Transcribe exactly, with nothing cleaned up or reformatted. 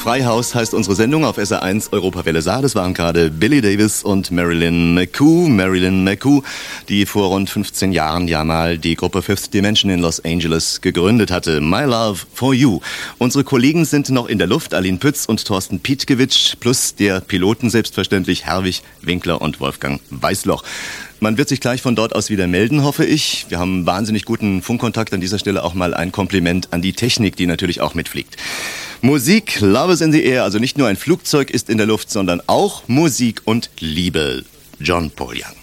Freihaus heißt unsere Sendung auf S R eins Europawelle Saar. Das waren gerade Billy Davis und Marilyn McCoo. Marilyn McCoo, die vor rund fünfzehn Jahren ja mal die Gruppe Fifth Dimension in Los Angeles gegründet hatte. My Love for You. Unsere Kollegen sind noch in der Luft, Aline Pütz und Thorsten Pietkiewicz, plus der Piloten selbstverständlich, Herwig Winkler und Wolfgang Weißloch. Man wird sich gleich von dort aus wieder melden, hoffe ich. Wir haben wahnsinnig guten Funkkontakt. An dieser Stelle auch mal ein Kompliment an die Technik, die natürlich auch mitfliegt. Musik, Love is in the air, also nicht nur ein Flugzeug ist in der Luft, sondern auch Musik und Liebe. John Paul Young.